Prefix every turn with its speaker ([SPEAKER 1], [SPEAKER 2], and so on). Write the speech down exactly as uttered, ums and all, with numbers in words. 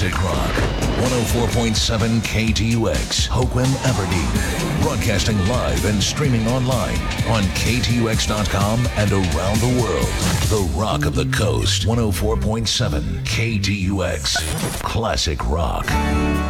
[SPEAKER 1] Classic Rock. one oh four point seven K T U X, Hoquiam, Aberdeen. Broadcasting live and streaming online on K T U X dot com and around the world. The Rock of the Coast. one oh four point seven K T U X. Classic Rock.